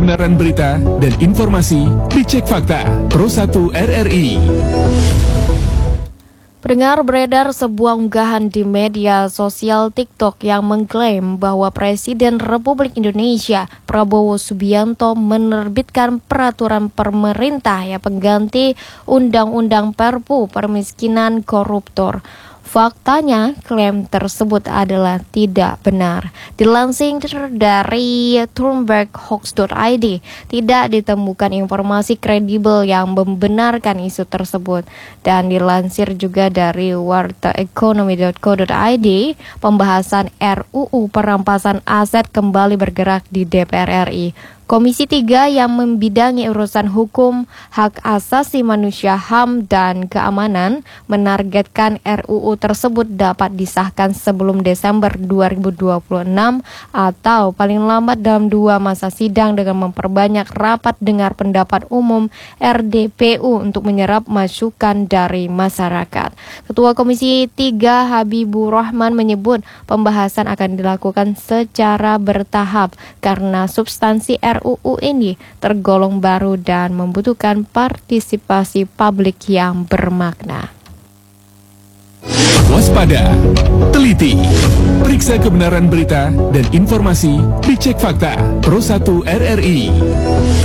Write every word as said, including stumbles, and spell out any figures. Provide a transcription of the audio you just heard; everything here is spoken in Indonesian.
kebenaran berita dan informasi dicek fakta. Pro satu R R I. Pendengar, beredar sebuah unggahan di media sosial TikTok yang mengklaim bahwa Presiden Republik Indonesia Prabowo Subianto menerbitkan peraturan pemerintah yang pengganti Undang-Undang Perpu Permiskinan Koruptor. Faktanya, klaim tersebut adalah tidak benar. Dilansir dari Turnberg Hoax dot I D, tidak ditemukan informasi kredibel yang membenarkan isu tersebut. Dan dilansir juga dari warta ekonomi dot co dot I D, pembahasan R U U perampasan aset kembali bergerak di D P R R I. Komisi tiga yang membidangi urusan hukum, hak asasi manusia, H A M, dan keamanan menargetkan R U U tersebut dapat disahkan sebelum Desember dua ribu dua puluh enam atau paling lambat dalam dua masa sidang dengan memperbanyak rapat dengar pendapat umum R D P U untuk menyerap masukan dari masyarakat. Ketua Komisi tiga Habibur Rahman menyebut pembahasan akan dilakukan secara bertahap karena substansi R U U ini tergolong baru dan membutuhkan partisipasi publik yang bermakna. Waspada, teliti, periksa kebenaran berita dan informasi dicek fakta. Pro satu R R I.